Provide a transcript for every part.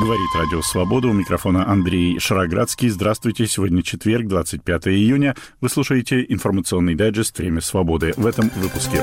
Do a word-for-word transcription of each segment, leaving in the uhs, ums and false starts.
Говорит Радио Свобода. У микрофона Андрей Шароградский. Здравствуйте. Сегодня четверг, двадцать пятое июня. Вы слушаете информационный дайджест «Время свободы». В этом выпуске.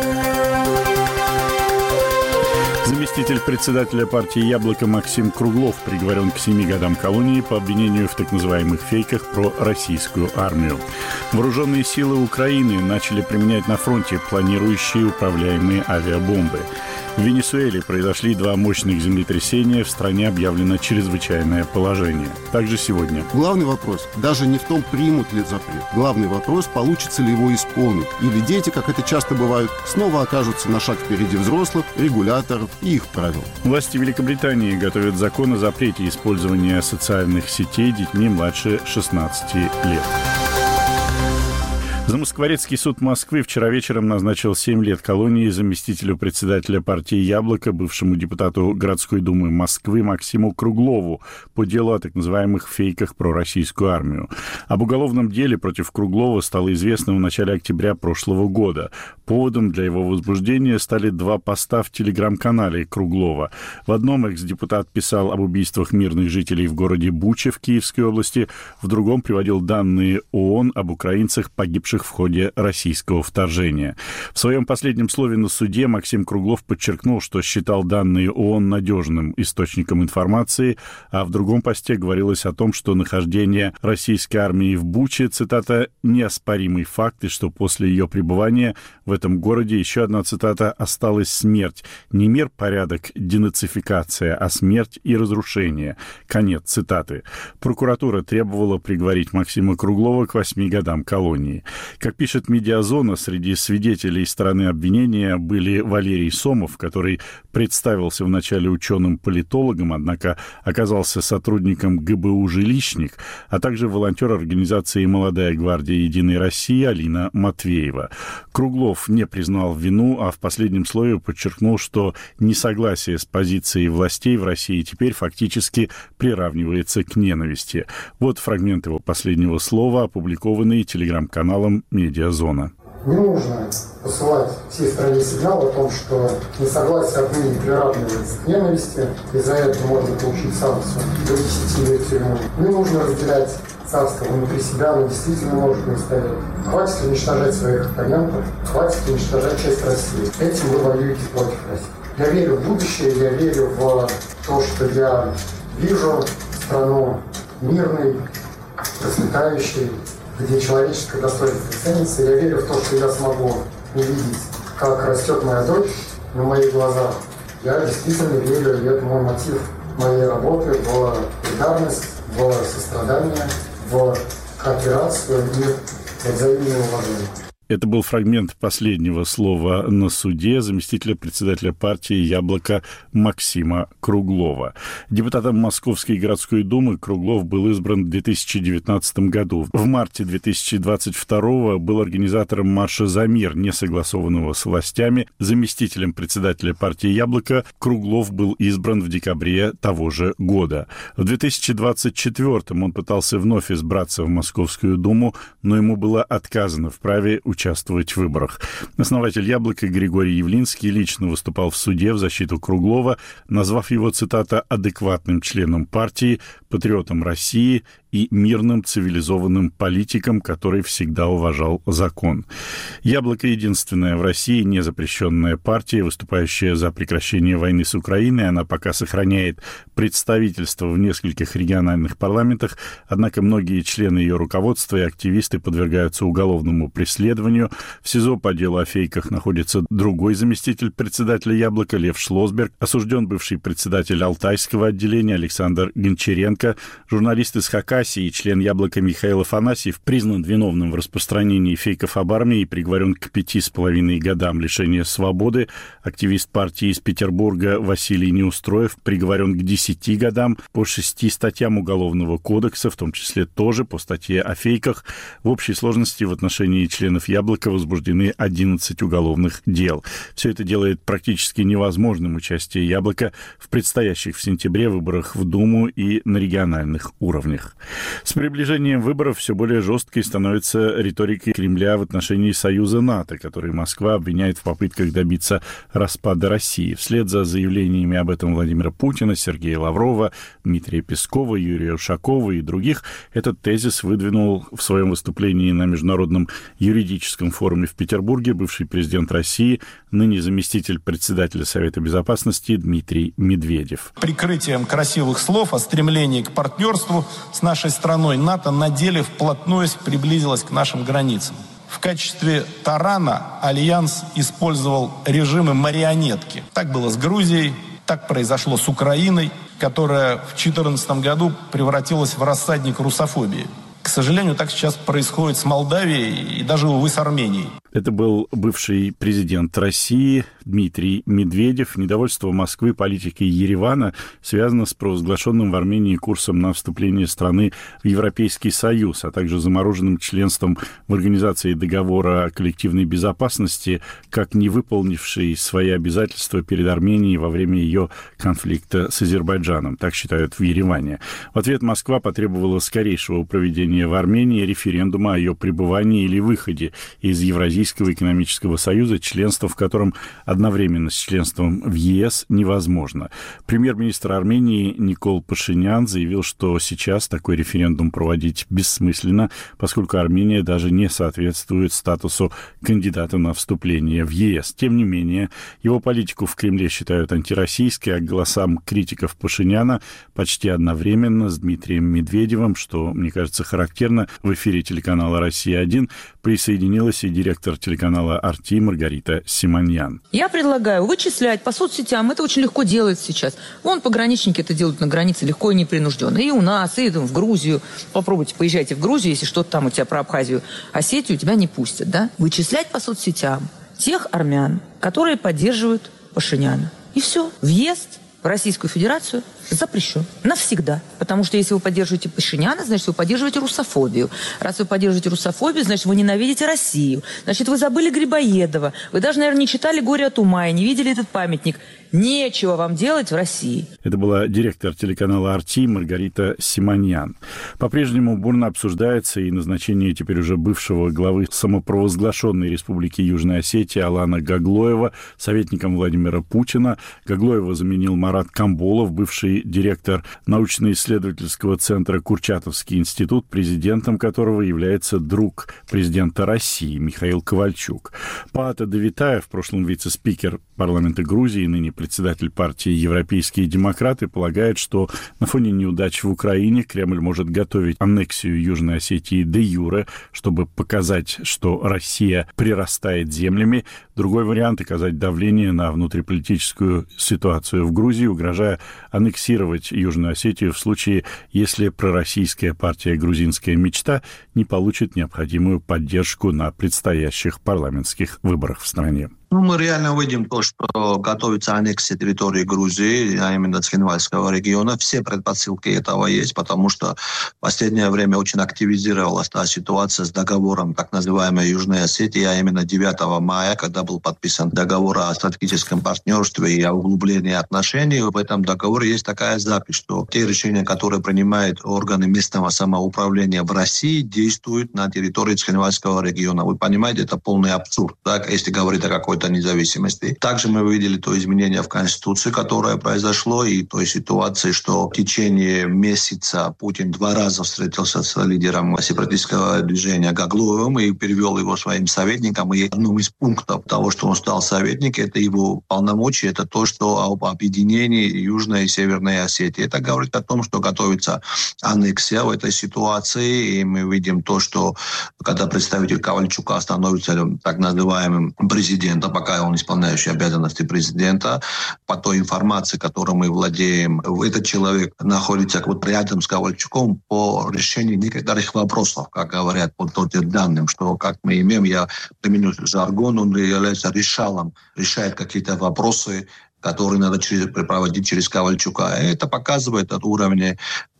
Заместитель председателя партии «Яблоко» Максим Круглов приговорен к семи годам колонии по обвинению в так называемых фейках про российскую армию. Вооруженные силы Украины начали применять на фронте планирующие управляемые авиабомбы. В Венесуэле произошли два мощных землетрясения, в стране объявлено чрезвычайное положение. Также сегодня. Главный вопрос даже не в том, примут ли запрет. Главный вопрос, получится ли его исполнить. Или дети, как это часто бывает, снова окажутся на шаг впереди взрослых, регуляторов и их правил. Власти Великобритании готовят закон о запрете использования социальных сетей детьми младше шестнадцати лет. Замоскворецкий суд Москвы вчера вечером назначил семь лет колонии заместителю председателя партии «Яблоко», бывшему депутату городской думы Москвы Максиму Круглову по делу о так называемых фейках про российскую армию. Об уголовном деле против Круглова стало известно в начале октября прошлого года. Поводом для его возбуждения стали два поста в телеграм-канале Круглова. В одном экс-депутат писал об убийствах мирных жителей в городе Буча в Киевской области, в другом приводил данные ООН об украинцах, погибших в ходе российского вторжения. В своем последнем слове на суде Максим Круглов подчеркнул, что считал данные ООН надежным источником информации, а в другом посте говорилось о том, что нахождение российской армии в Буче, цитата, «неоспоримый факт», и что после ее пребывания в этом городе, еще одна цитата, «осталась смерть. Не мир, порядок, денацификация, а смерть и разрушение». Конец цитаты. Прокуратура требовала приговорить Максима Круглова к восьми годам колонии. Как пишет «Медиазона», среди свидетелей стороны обвинения были Валерий Сомов, который представился вначале ученым-политологом, однако оказался сотрудником ГБУ «Жилищник», а также волонтер организации «Молодая гвардия Единой России» Алина Матвеева. Круглов не признал вину, а в последнем слове подчеркнул, что несогласие с позицией властей в России теперь фактически приравнивается к ненависти. Вот фрагмент его последнего слова, опубликованный телеграм-каналом «Медиазона». Не нужно посылать всей стране сигнал о том, что несогласие отныне приравнивается к ненависти, и за это можно получить санкцию до десяти лет тюрьмы. Не нужно разделять царство внутри себя, оно действительно может не устоять. Хватит уничтожать своих оппонентов, хватит уничтожать часть России. Этим вы воюете против России. Я верю в будущее, я верю в то, что я вижу страну мирной, процветающей, где человеческое достоинство ценится. Я верю в то, что я смогу увидеть, как растет моя дочь на моих глазах. Я действительно верю, и это мой мотив моей работы, в солидарность, в сострадание, в кооперацию и в взаимное уважение. Это был фрагмент последнего слова на суде заместителя председателя партии «Яблоко» Максима Круглова. Депутатом Московской городской думы Круглов был избран в две тысячи девятнадцатом году. В марте две тысячи двадцать второго был организатором марша «За мир», не согласованного с властями. Заместителем председателя партии «Яблоко» Круглов был избран в декабре того же года. В две тысячи двадцать четвёртом он пытался вновь избраться в Московскую думу, но ему было отказано в праве участвовать участвовать в выборах. Основатель «Яблока» Григорий Явлинский лично выступал в суде в защиту Круглова, назвав его, цитата, «адекватным членом партии, патриотом России и мирным цивилизованным политиком, который всегда уважал закон». «Яблоко» — единственная в России незапрещенная партия, выступающая за прекращение войны с Украиной. Она пока сохраняет представительство в нескольких региональных парламентах, однако многие члены ее руководства и активисты подвергаются уголовному преследованию. В СИЗО по делу о фейках находится другой заместитель председателя «Яблока» Лев Шлосберг, осужден бывший председатель Алтайского отделения Александр Гончаренко, журналист из Хакасии и член «Яблока» Михаил Афанасьев признан виновным в распространении фейков об армии и приговорен к пяти с половиной годам лишения свободы. Активист партии из Петербурга Василий Неустроев приговорен к десяти годам по шести статьям Уголовного кодекса, в том числе тоже по статье о фейках. В общей сложности в отношении членов «Яблока» «Яблоко» возбуждены одиннадцать уголовных дел. Все это делает практически невозможным участие «Яблока» в предстоящих в сентябре выборах в Думу и на региональных уровнях. С приближением выборов все более жесткой становится риторика Кремля в отношении Союза НАТО, который Москва обвиняет в попытках добиться распада России. Вслед за заявлениями об этом Владимира Путина, Сергея Лаврова, Дмитрия Пескова, Юрия Ушакова и других, этот тезис выдвинул в своем выступлении на Международном юридическом форуме в Петербурге бывший президент России, ныне заместитель председателя Совета Безопасности Дмитрий Медведев. Прикрытием красивых слов о стремлении к партнерству с нашей страной НАТО на деле вплотную приблизилась к нашим границам. В качестве тарана Альянс использовал режимы марионетки. Так было с Грузией, так произошло с Украиной, которая в две тысячи четырнадцатом году превратилась в рассадник русофобии. К сожалению, так сейчас происходит с Молдавией и даже, увы, с Арменией. Это был бывший президент России Дмитрий Медведев. Недовольство Москвы политикой Еревана связано с провозглашенным в Армении курсом на вступление страны в Европейский Союз, а также замороженным членством в Организации договора о коллективной безопасности, как не выполнившей свои обязательства перед Арменией во время ее конфликта с Азербайджаном. Так считают в Ереване. В ответ Москва потребовала скорейшего проведения в Армении референдума о ее пребывании или выходе из Евразийского экономического союза, членство в котором одновременно с членством в ЕС невозможно. Премьер-министр Армении Никол Пашинян заявил, что сейчас такой референдум проводить бессмысленно, поскольку Армения даже не соответствует статусу кандидата на вступление в ЕС. Тем не менее, его политику в Кремле считают антироссийской, а к голосам критиков Пашиняна почти одновременно с Дмитрием Медведевым, что, мне кажется, характерно, в эфире телеканала «Россия-один» присоединилась и директор телеканала «Арти» Маргарита Симоньян. Я предлагаю вычислять по соцсетям. Это очень легко делается сейчас. Вон пограничники это делают на границе легко и непринужденно. И у нас, и там, в Грузию. Попробуйте, поезжайте в Грузию, если что-то там у тебя про Абхазию, Осетию, тебя не пустят. Да? Вычислять по соцсетям тех армян, которые поддерживают Пашиняна. И все. Въезд в Российскую Федерацию запрещен. Навсегда. Потому что если вы поддерживаете Пашиняна, значит, вы поддерживаете русофобию. Раз вы поддерживаете русофобию, значит, вы ненавидите Россию. Значит, вы забыли Грибоедова. Вы даже, наверное, не читали «Горе от ума» и не видели этот памятник. Нечего вам делать в России. Это была директор телеканала «Арти» Маргарита Симоньян. По-прежнему бурно обсуждается и назначение теперь уже бывшего главы самопровозглашенной Республики Южная Осетия Алана Гаглоева советником Владимира Путина. Гаглоева заменил Марат Камболов, бывший директор научно-исследовательского центра Курчатовский институт, президентом которого является друг президента России Михаил Ковальчук. Паата Давитаев, в прошлом вице-спикер парламента Грузии, ныне председатель партии «Европейские демократы», полагает, что на фоне неудач в Украине Кремль может готовить аннексию Южной Осетии де-юре, чтобы показать, что Россия прирастает землями. Другой вариант — оказать давление на внутриполитическую ситуацию в Грузии, угрожая аннексировать Южную Осетию в случае, если пророссийская партия «Грузинская мечта» не получит необходимую поддержку на предстоящих парламентских выборах в стране. Ну, мы реально увидим то, что готовится аннексия территории Грузии, а именно Цхинвальского региона. Все предпосылки этого есть, потому что в последнее время очень активизировалась та ситуация с договором так называемой Южной Осетии, а именно девятого мая, когда был подписан договор о стратегическом партнерстве и о углублении отношений. В этом договоре есть такая запись, что те решения, которые принимают органы местного самоуправления в России, действуют на территории Цхинвальского региона. Вы понимаете, это полный абсурд, так, если говорить о какой-то независимости. Также мы увидели то изменение в Конституции, которое произошло, и той ситуации, что в течение месяца Путин два раза встретился с лидером сепаратистского движения Гаглоевым и перевел его своим советником. И одним из пунктов того, что он стал советником, это его полномочия, это то, что об объединении Южной и Северной Осетии. Это говорит о том, что готовится аннексия в этой ситуации, и мы видим то, что когда представитель Ковальчука становится так называемым президентом, пока он исполняющий обязанности президента, по той информации, которой мы владеем, этот человек находится вот рядом с Ковальчуком по решению некоторых вопросов, как говорят по тем данным, что, как мы имеем, я применю жаргон, он является решалом, решает какие-то вопросы, которые надо через, проводить через Ковальчука. И это показывает от уровня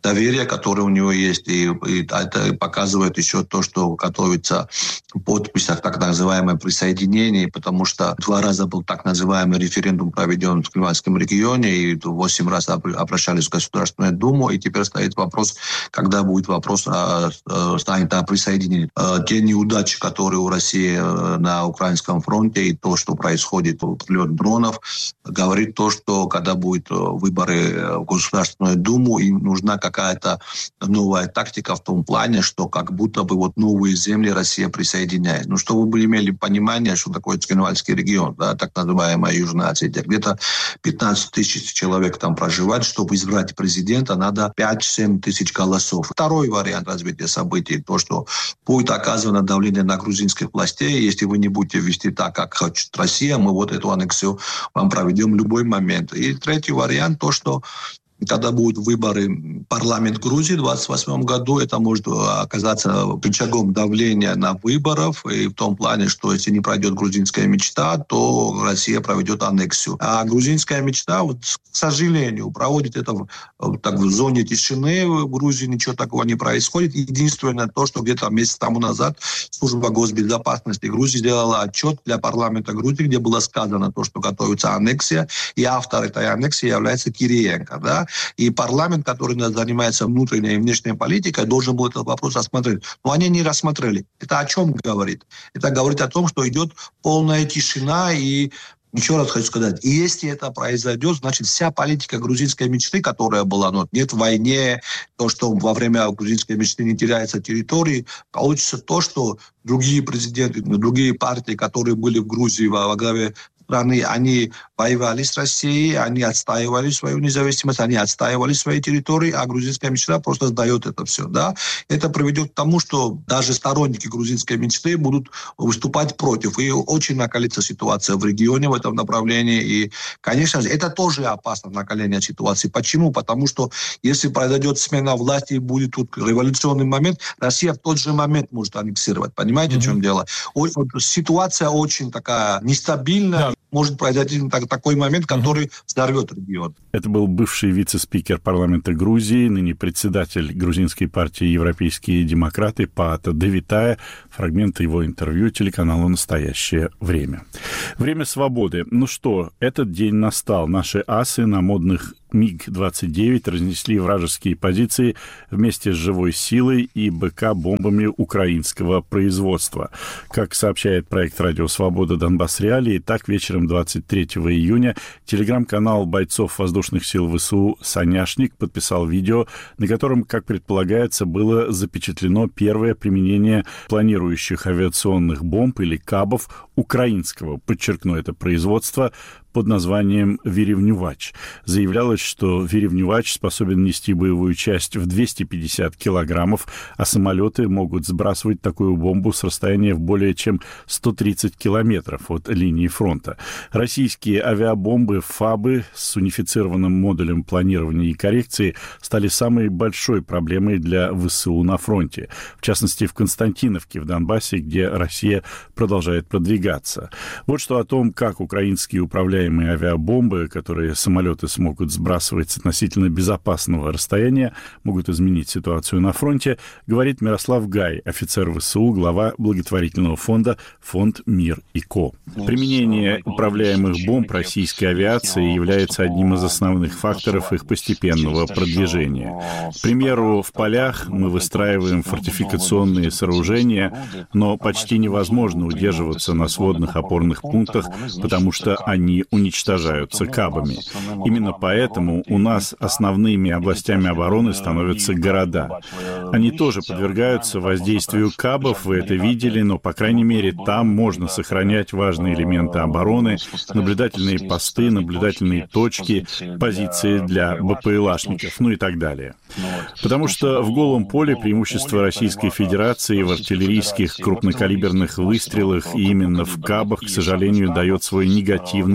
доверие, которое у него есть. И, и это показывает еще то, что готовится подпись о так называемом присоединении, потому что два раза был так называемый референдум проведен в Климатском регионе, и восемь раз обращались в Государственную Думу, и теперь стоит вопрос, когда будет вопрос о, о, станет о присоединении. Те неудачи, которые у России на украинском фронте, и то, что происходит, прилет дронов, говорит то, что когда будут выборы в Государственную Думу, им нужна какая-то новая тактика в том плане, что как будто бы вот новые земли Россия присоединяет. Ну, чтобы вы имели понимание, что такое Цхинвальский регион, да, так называемая Южная Осетия. Где-то пятнадцать тысяч человек там проживает. Чтобы избрать президента, надо пять-семь тысяч голосов. Второй вариант развития событий, то, что будет оказано давление на грузинских властей. Если вы не будете вести так, как хочет Россия, мы вот эту аннексию вам проведем в любой момент. И третий вариант, то, что когда будут выборы в парламент Грузии в двадцать восьмом году, это может оказаться рычагом давления на выборов, и в том плане, что если не пройдет грузинская мечта, то Россия проведет аннексию. А грузинская мечта, вот, к сожалению, проводит это в, так, в зоне тишины. В Грузии ничего такого не происходит. Единственное то, что где-то месяц тому назад служба госбезопасности Грузии сделала отчет для парламента Грузии, где было сказано то, что готовится аннексия, и автор этой аннексии является Кириенко, да. И парламент, который занимается внутренней и внешней политикой, должен был этот вопрос рассмотреть. Но они не рассмотрели. Это о чем говорит? Это говорит о том, что идет полная тишина. И еще раз хочу сказать, если это произойдет, значит, вся политика грузинской мечты, которая была, ну, нет в войне, то, что во время грузинской мечты не теряется территории, получится то, что другие президенты, другие партии, которые были в Грузии во главе страны, они воевали с Россией, они отстаивали свою независимость, они отстаивали свои территории, а грузинская мечта просто сдает это все. Да? Это приведет к тому, что даже сторонники грузинской мечты будут выступать против. И очень накалится ситуация в регионе в этом направлении. И, конечно же, это тоже опасно, накаление ситуации. Почему? Потому что если произойдет смена власти и будет тут революционный момент, Россия в тот же момент может аннексировать. Понимаете, mm-hmm. в чем дело? Ситуация очень такая нестабильная. Да. Может произойти такой момент, который взорвет регион. Это был бывший вице-спикер парламента Грузии, ныне председатель грузинской партии «Европейские демократы» Паата Девитая. Фрагменты его интервью телеканалу «Настоящее время». Время свободы. Ну что, этот день настал. Наши асы на модных миг двадцать девять разнесли вражеские позиции вместе с живой силой и БК-бомбами украинского производства. Как сообщает проект «Радио Свобода. Донбасс Реалии», так вечером двадцать третьего июня телеграм-канал бойцов воздушных сил ВСУ «Соняшник» подписал видео, на котором, как предполагается, было запечатлено первое применение планирующих авиационных бомб или кабов украинского, подчеркну это, производства, под названием «Виревнювач». Заявлялось, что «Виревнювач» способен нести боевую часть в двести пятьдесят килограммов, а самолеты могут сбрасывать такую бомбу с расстояния в более чем сто тридцать километров от линии фронта. Российские авиабомбы «Фабы» с унифицированным модулем планирования и коррекции стали самой большой проблемой для ВСУ на фронте. В частности, в Константиновке, в Донбассе, где Россия продолжает продвигаться. Вот что о том, как украинские управляющие авиабомбы, которые самолеты смогут сбрасывать с относительно безопасного расстояния, могут изменить ситуацию на фронте, говорит Мирослав Гай, офицер ВСУ, глава благотворительного фонда «Фонд Мир и Ко». Применение управляемых бомб российской авиации является одним из основных факторов их постепенного продвижения. К примеру, в полях мы выстраиваем фортификационные сооружения, но почти невозможно удерживаться на сводных опорных пунктах, потому что они уничтожаются кабами. Именно поэтому у нас основными областями обороны становятся города. Они тоже подвергаются воздействию кабов, вы это видели, но, по крайней мере, там можно сохранять важные элементы обороны, наблюдательные посты, наблюдательные точки, позиции для БПЛАшников, ну и так далее. Потому что в голом поле преимущество Российской Федерации в артиллерийских крупнокалиберных выстрелах и именно в кабах, к сожалению, дает свой негативный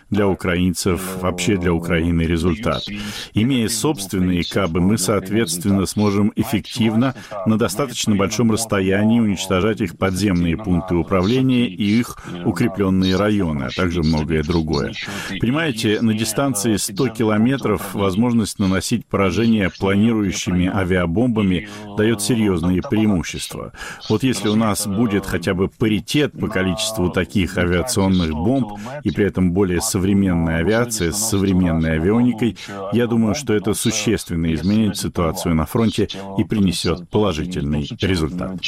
для украинцев, вообще для Украины результат. Имея собственные КАБы, мы, соответственно, сможем эффективно на достаточно большом расстоянии уничтожать их подземные пункты управления и их укрепленные районы, а также многое другое. Понимаете, на дистанции сто километров возможность наносить поражение планирующими авиабомбами дает серьезные преимущества. Вот если у нас будет хотя бы паритет по количеству таких авиационных бомб и при этом более современная авиация с современной авионикой, я думаю, что это существенно изменит ситуацию на фронте и принесет положительный результат.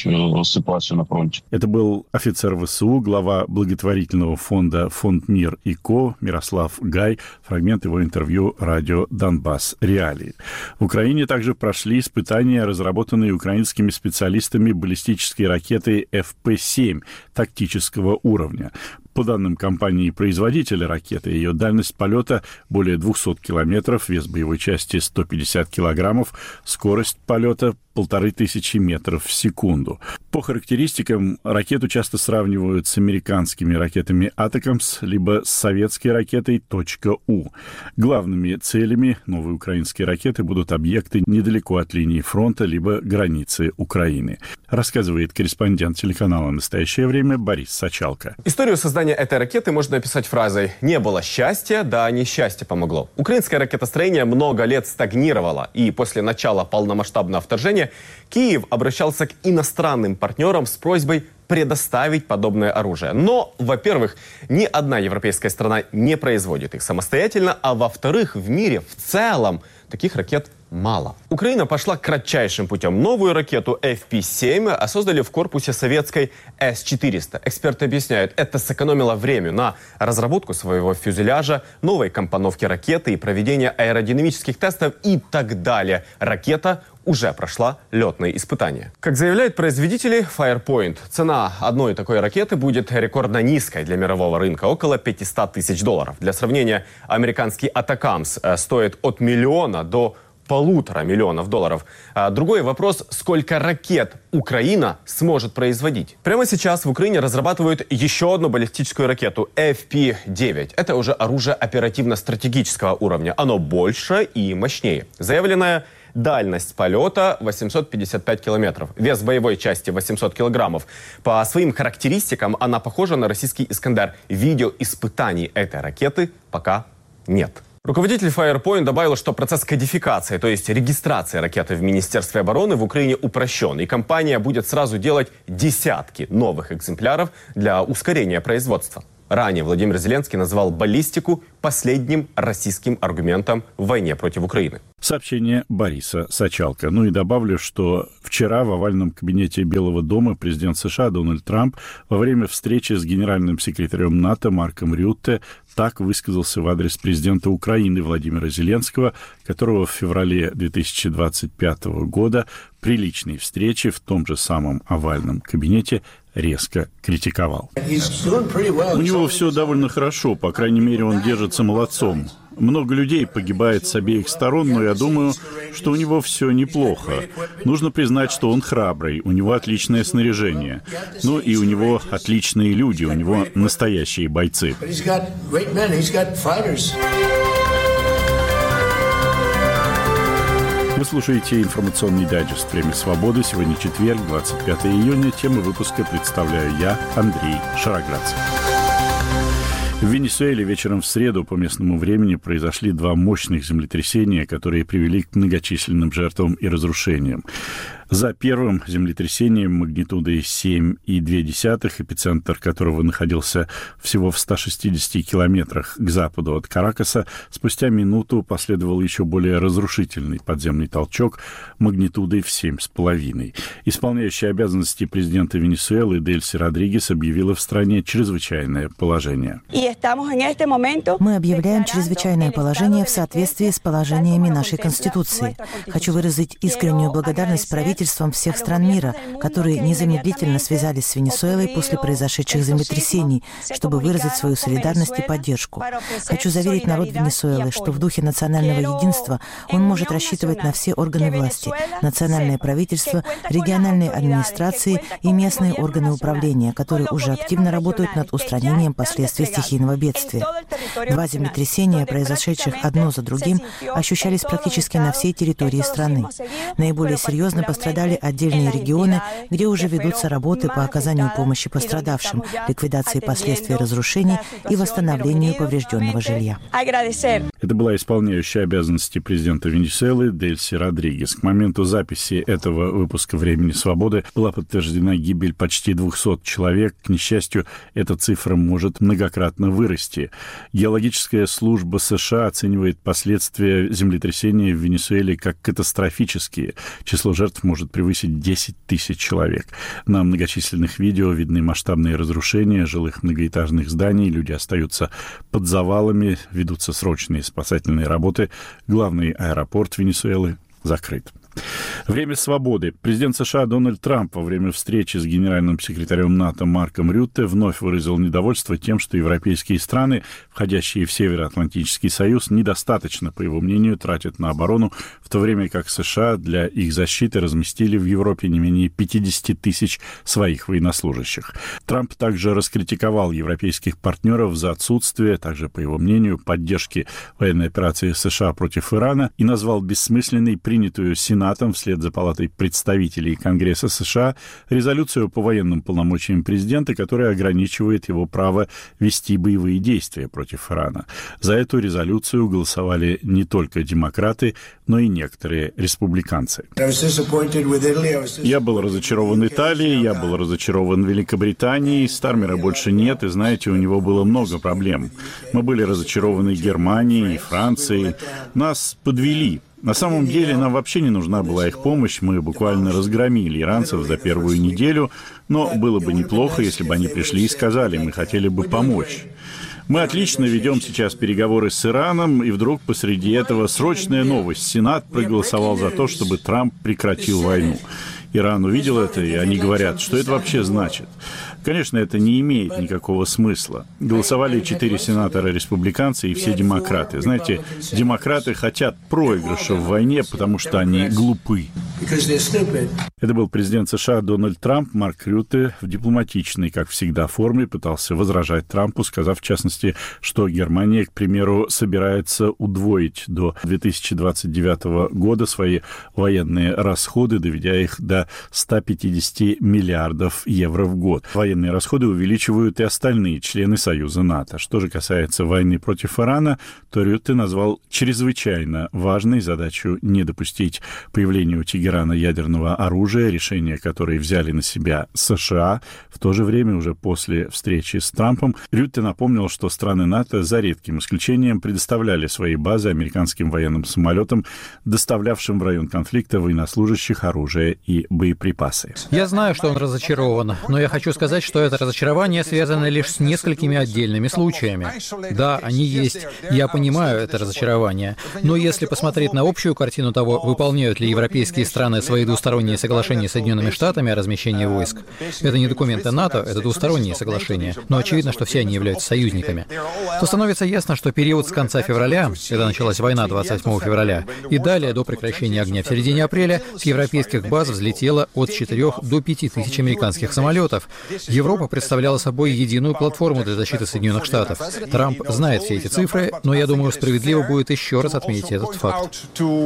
Это был офицер ВСУ, глава благотворительного фонда «Фонд Мир и Ко» Мирослав Гай, фрагмент его интервью радио «Донбасс. Реалии». В Украине также прошли испытания, разработанные украинскими специалистами баллистической ракеты эф пэ семь тактического уровня. По данным компании-производителя ракеты, ее дальность полета более двухсот километров, вес боевой части сто пятьдесят килограммов, скорость полета полторы тысячи метров в секунду. По характеристикам, ракету часто сравнивают с американскими ракетами «Атакамс», либо с советской ракетой «У». Главными целями новой украинской ракеты будут объекты недалеко от линии фронта, либо границы Украины. Рассказывает корреспондент телеканала «Настоящее время» Борис Сачалко. Историю создания этой ракеты можно описать фразой «Не было счастья, да несчастье помогло». Украинское ракетостроение много лет стагнировало, и после начала полномасштабного вторжения Киев обращался к иностранным партнерам с просьбой предоставить подобное оружие. Но, во-первых, ни одна европейская страна не производит их самостоятельно, а во-вторых, в мире в целом таких ракет мало. Украина пошла кратчайшим путем. Новую ракету эф пэ семь создали в корпусе советской эс четыреста. Эксперты объясняют, это сэкономило время на разработку своего фюзеляжа, новой компоновки ракеты и проведение аэродинамических тестов и так далее. Ракета уже прошла летные испытания. Как заявляют производители Firepoint, цена одной такой ракеты будет рекордно низкой для мирового рынка, около пятьсот тысяч долларов. Для сравнения, американский Атакамс стоит от миллиона до полутора миллионов долларов. А другой вопрос, сколько ракет Украина сможет производить. Прямо сейчас в Украине разрабатывают еще одну баллистическую ракету эф пэ девять. Это уже оружие оперативно-стратегического уровня. Оно больше и мощнее. Заявленная дальность полета восемьсот пятьдесят пять километров. Вес боевой части восемьсот килограммов. По своим характеристикам она похожа на российский «Искандер». Видео испытаний этой ракеты пока нет. Руководитель Firepoint добавил, что процесс кодификации, то есть регистрации ракеты в Министерстве обороны в Украине упрощен, и компания будет сразу делать десятки новых экземпляров для ускорения производства. Ранее Владимир Зеленский назвал баллистику последним российским аргументом в войне против Украины. Сообщение Бориса Сачалко. Ну и добавлю, что вчера в овальном кабинете Белого дома президент США Дональд Трамп во время встречи с генеральным секретарем НАТО Марком Рютте так высказался в адрес президента Украины Владимира Зеленского, которого в феврале две тысячи двадцать пятого года при личной встрече в том же самом овальном кабинете резко критиковал. У него все довольно хорошо, по крайней мере, он держится молодцом. Много людей погибает с обеих сторон, но я думаю, что у него все неплохо. Нужно признать, что он храбрый, у него отличное снаряжение. Ну и у него отличные люди, у него настоящие бойцы. Вы слушаете информационный дайджест «Время свободы». Сегодня четверг, двадцать пятое июня. Тему выпуска представляю я, Андрей Шароградский. В Венесуэле вечером в среду по местному времени произошли два мощных землетрясения, которые привели к многочисленным жертвам и разрушениям. За первым землетрясением магнитудой семь и две десятых, эпицентр которого находился всего в ста шестидесяти километрах к западу от Каракаса, спустя минуту последовал еще более разрушительный подземный толчок магнитудой в семь с половиной. Исполняющая обязанности президента Венесуэлы Дельси Родригес объявила в стране чрезвычайное положение. Мы объявляем чрезвычайное положение в соответствии с положениями нашей Конституции. Хочу выразить искреннюю благодарность правительству правительствам всех стран мира, которые незамедлительно связались с Венесуэлой после произошедших землетрясений, чтобы выразить свою солидарность и поддержку. Хочу заверить народ Венесуэлы, что в духе национального единства он может рассчитывать на все органы власти, национальное правительство, региональные администрации и местные органы управления, которые уже активно работают над устранением последствий стихийного бедствия. Два землетрясения, произошедших одно за другим, ощущались практически на всей территории страны. Наиболее серьезно пострадали отдельные регионы, где уже ведутся работы по оказанию помощи пострадавшим, ликвидации последствий разрушений и восстановлению поврежденного жилья. Это была исполняющая обязанности президента Венесуэлы Дельси Родригес. К моменту записи этого выпуска «Времени свободы» была подтверждена гибель почти двухсот человек. К несчастью, эта цифра может многократно вырасти. Геологическая служба США оценивает последствия землетрясения в Венесуэле как катастрофические. Число жертв может превысить десять тысяч человек. На многочисленных видео видны масштабные разрушения жилых многоэтажных зданий. Люди остаются под завалами, ведутся срочные спасательные работы. Главный аэропорт Венесуэлы закрыт. Время свободы. Президент США Дональд Трамп во время встречи с генеральным секретарем НАТО Марком Рютте вновь выразил недовольство тем, что европейские страны, входящие в Североатлантический союз, недостаточно, по его мнению, тратят на оборону, в то время как США для их защиты разместили в Европе не менее пятьдесят тысяч своих военнослужащих. Трамп также раскритиковал европейских партнеров за отсутствие, также, по его мнению, поддержки военной операции США против Ирана и назвал бессмысленной принятую Сенатом вслед за Палатой представителей Конгресса США резолюцию по военным полномочиям президента, которая ограничивает его право вести боевые действия против Ирана. За эту резолюцию голосовали не только демократы, но и некоторые республиканцы. Я был разочарован Италией, я был разочарован Великобританией, Стармера больше нет, и, знаете, у него было много проблем. Мы были разочарованы Германией, Францией, нас подвели. На самом деле нам вообще не нужна была их помощь, мы буквально разгромили иранцев за первую неделю, но было бы неплохо, если бы они пришли и сказали, мы хотели бы помочь. Мы отлично ведем сейчас переговоры с Ираном, и вдруг посреди этого срочная новость. Сенат проголосовал за то, чтобы Трамп прекратил войну. Иран увидел это, и они говорят, что это вообще значит. Конечно, это не имеет никакого смысла. Голосовали четыре сенатора-республиканцы и все демократы. Знаете, демократы хотят проигрыша в войне, потому что они глупы. Это был президент США Дональд Трамп. Марк Рютте в дипломатичной, как всегда, форме пытался возражать Трампу, сказав, в частности, что Германия, к примеру, собирается удвоить до две тысячи двадцать девятого года свои военные расходы, доведя их до ста пятидесяти миллиардов евро в год. Военные расходы увеличивают и остальные члены Союза НАТО. Что же касается войны против Ирана, то Рютте назвал чрезвычайно важной задачу не допустить появления у Тегерана ядерного оружия, решение, которое взяли на себя США. В то же время, уже после встречи с Трампом, Рютте напомнил, что страны НАТО, за редким исключением, предоставляли свои базы американским военным самолетам, доставлявшим в район конфликта военнослужащих, оружие и боеприпасы. Я знаю, что он разочарован, но я хочу сказать, что это разочарование связано лишь с несколькими отдельными случаями. Да, они есть. Я понимаю это разочарование. Но если посмотреть на общую картину того, выполняют ли европейские страны свои двусторонние соглашения с Соединенными Штатами о размещении войск, это не документы НАТО, это двусторонние соглашения, но очевидно, что все они являются союзниками, то становится ясно, что период с конца февраля, когда началась война двадцать восьмого февраля, и далее до прекращения огня в середине апреля, с европейских баз взлетело от четырёх до пяти тысяч американских самолетов. Европа представляла собой единую платформу для защиты Соединенных Штатов. Трамп знает все эти цифры, но я думаю, справедливо будет еще раз отметить этот факт.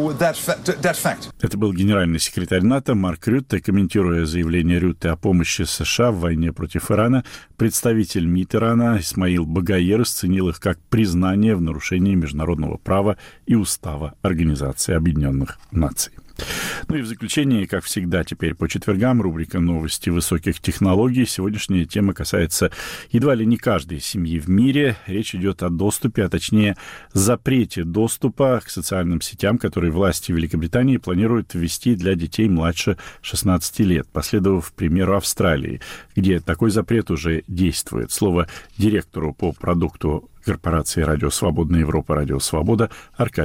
Это был генеральный секретарь НАТО Марк Рютте. Комментируя заявление Рютте о помощи США в войне против Ирана, представитель МИД Ирана Исмаил Багаи расценил их как признание в нарушении международного права и устава Организации Объединенных Наций. Ну и в заключение, как всегда, теперь по четвергам рубрика «Новости высоких технологий». Сегодняшняя тема касается едва ли не каждой семьи в мире. Речь идет о доступе, а точнее запрете доступа к социальным сетям, которые власти Великобритании планируют ввести для детей младше шестнадцати лет, последовав примеру Австралии, где такой запрет уже действует. Слово директору по продукту корпорации «Радио Свободная Европа», «Радио Свобода» Аркадию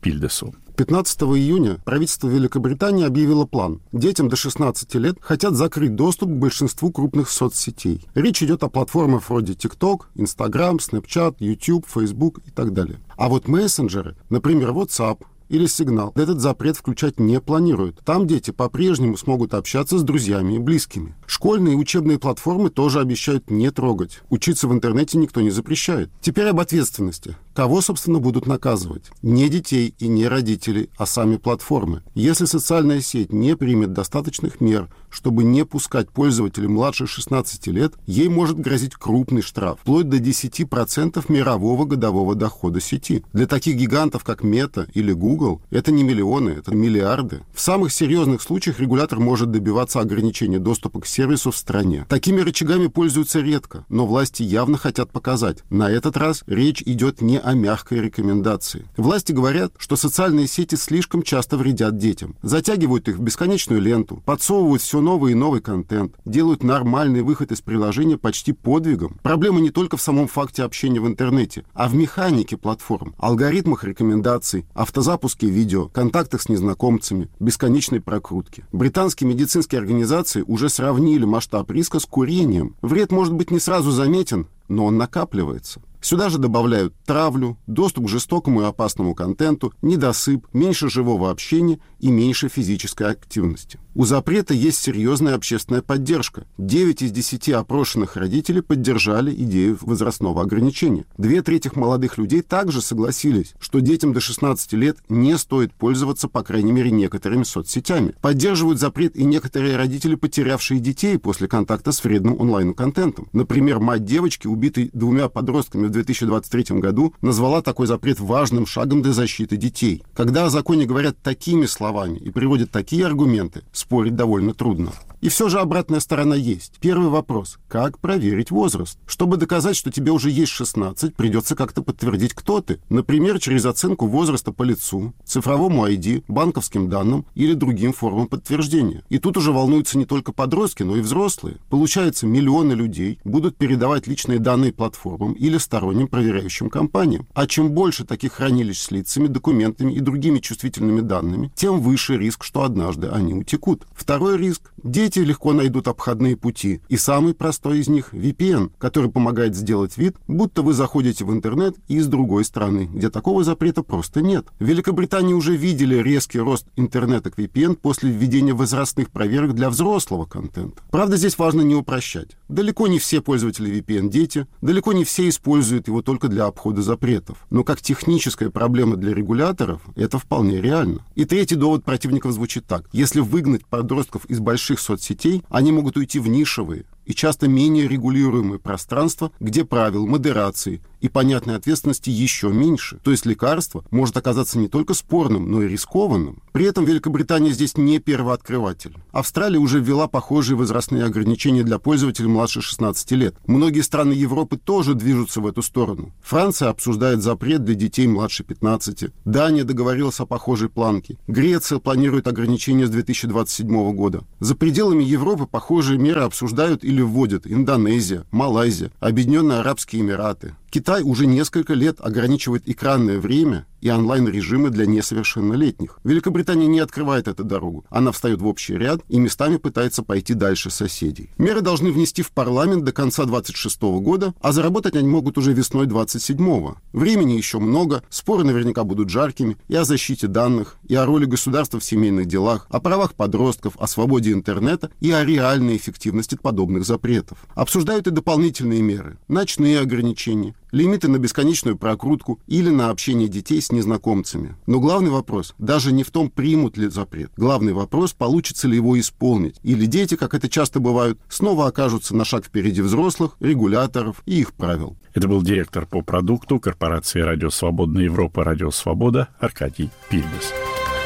Пильдесу. пятнадцатого июня правительство Великобритании объявило план. Детям до шестнадцати лет хотят закрыть доступ к большинству крупных соцсетей. Речь идет о платформах вроде TikTok, Instagram, Snapchat, YouTube, Facebook и так далее. А вот мессенджеры, например, WhatsApp или Signal, этот запрет включать не планируют. Там дети по-прежнему смогут общаться с друзьями и близкими. Школьные и учебные платформы тоже обещают не трогать. Учиться в интернете никто не запрещает. Теперь об ответственности. Кого, собственно, будут наказывать? Не детей и не родителей, а сами платформы. Если социальная сеть не примет достаточных мер, чтобы не пускать пользователей младше шестнадцати лет, ей может грозить крупный штраф, вплоть до десяти процентов мирового годового дохода сети. Для таких гигантов, как Meta или Google, это не миллионы, это миллиарды. В самых серьезных случаях регулятор может добиваться ограничения доступа к сервису в стране. Такими рычагами пользуются редко, но власти явно хотят показать. На этот раз речь идет не о мягкой рекомендации. Власти говорят, что социальные сети слишком часто вредят детям. Затягивают их в бесконечную ленту, подсовывают все новый и новый контент, делают нормальный выход из приложения почти подвигом. Проблема не только в самом факте общения в интернете, а в механике платформ, алгоритмах рекомендаций, автозапуске видео, контактах с незнакомцами, бесконечной прокрутке. Британские медицинские организации уже сравнили масштаб риска с курением. Вред может быть не сразу заметен, но он накапливается. Сюда же добавляют травлю, доступ к жестокому и опасному контенту, недосып, меньше живого общения и меньше физической активности. У запрета есть серьезная общественная поддержка. девять из десяти опрошенных родителей поддержали идею возрастного ограничения. Две трети молодых людей также согласились, что детям до шестнадцати лет не стоит пользоваться, по крайней мере, некоторыми соцсетями. Поддерживают запрет и некоторые родители, потерявшие детей после контакта с вредным онлайн-контентом. Например, мать девочки, убитой двумя подростками в две тысячи двадцать третьем году, назвала такой запрет важным шагом для защиты детей. Когда о законе говорят такими словами и приводят такие аргументы, спорить довольно трудно. И все же обратная сторона есть. Первый вопрос. Как проверить возраст? Чтобы доказать, что тебе уже есть шестнадцать, придется как-то подтвердить, кто ты. Например, через оценку возраста по лицу, цифровому ай ди, банковским данным или другим формам подтверждения. И тут уже волнуются не только подростки, но и взрослые. Получается, миллионы людей будут передавать личные данные платформам или сторонним проверяющим компаниям. А чем больше таких хранилищ с лицами, документами и другими чувствительными данными, тем выше риск, что однажды они утекут. Второй риск. Дети легко найдут обходные пути. И самый простой из них — ви пи эн, который помогает сделать вид, будто вы заходите в интернет из другой страны, где такого запрета просто нет. В Великобритании уже видели резкий рост интернета к ви пи эн после введения возрастных проверок для взрослого контента. Правда, здесь важно не упрощать. Далеко не все пользователи ви пи эн дети, далеко не все используют его только для обхода запретов. Но как техническая проблема для регуляторов, это вполне реально. И третий довод противников звучит так. Если выгнать подростков из больших соцсетей, сетей, они могут уйти в нишевые и часто менее регулируемые пространства, где правил, модерации и понятной ответственности еще меньше. То есть лекарство может оказаться не только спорным, но и рискованным. При этом Великобритания здесь не первооткрыватель. Австралия уже ввела похожие возрастные ограничения для пользователей младше шестнадцати лет. Многие страны Европы тоже движутся в эту сторону. Франция обсуждает запрет для детей младше пятнадцати. Дания договорилась о похожей планке. Греция планирует ограничения с две тысячи двадцать седьмого года. За пределами Европы похожие меры обсуждают или вводят Индонезия, Малайзия, Объединенные Арабские Эмираты. Китай уже несколько лет ограничивает экранное время и онлайн-режимы для несовершеннолетних. Великобритания не открывает эту дорогу. Она встает в общий ряд и местами пытается пойти дальше соседей. Меры должны внести в парламент до конца двадцать шестого года, а заработать они могут уже весной двадцать седьмого. Времени еще много, споры наверняка будут жаркими и о защите данных, и о роли государства в семейных делах, о правах подростков, о свободе интернета и о реальной эффективности подобных запретов. Обсуждают и дополнительные меры, ночные ограничения, лимиты на бесконечную прокрутку или на общение детей с незнакомцами. Но главный вопрос даже не в том, примут ли запрет. Главный вопрос, получится ли его исполнить. Или дети, как это часто бывает, снова окажутся на шаг впереди взрослых, регуляторов и их правил. Это был директор по продукту корпорации «Радио Свободная Европа» «Радио Свобода» Аркадий Пильдес.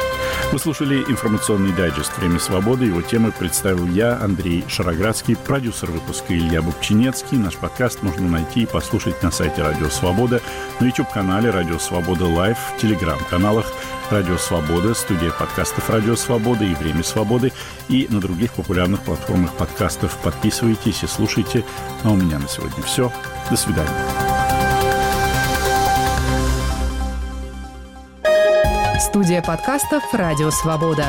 Вы слушали информационный дайджест «Время свободы». Его темы представил я, Андрей Шароградский, продюсер выпуска Илья Бубчинецкий. Наш подкаст можно найти и послушать на сайте «Радио Свобода», на YouTube-канале «Радио Свобода Лайв», в телеграм-каналах «Радио Свобода», студия подкастов «Радио Свобода» и «Время свободы» и на других популярных платформах подкастов. Подписывайтесь и слушайте. А у меня на сегодня все. До свидания. Студия подкастов «Радио Свобода».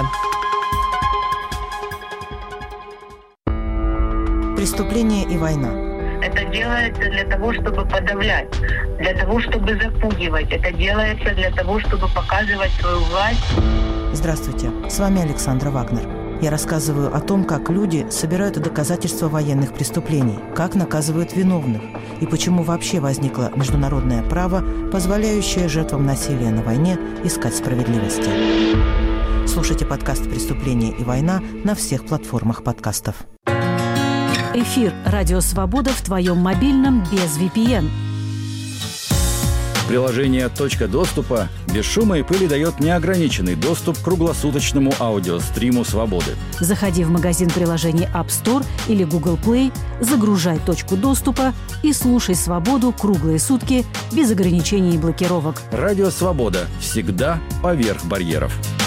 Преступление и война. Это делается для того, чтобы подавлять, для того, чтобы запугивать. Это делается для того, чтобы показывать свою власть. Здравствуйте, с вами Александра Вагнер. Я рассказываю о том, как люди собирают доказательства военных преступлений, как наказывают виновных и почему вообще возникло международное право, позволяющее жертвам насилия на войне искать справедливости. Слушайте подкаст «Преступление и война» на всех платформах подкастов. Эфир «Радио Свобода» в твоем мобильном без ви пи эн. Приложение «Точка доступа» без шума и пыли дает неограниченный доступ к круглосуточному аудиостриму «Свободы». Заходи в магазин приложений App Store или Google Play, загружай «Точку доступа» и слушай «Свободу» круглые сутки без ограничений и блокировок. Радио «Свобода» всегда поверх барьеров.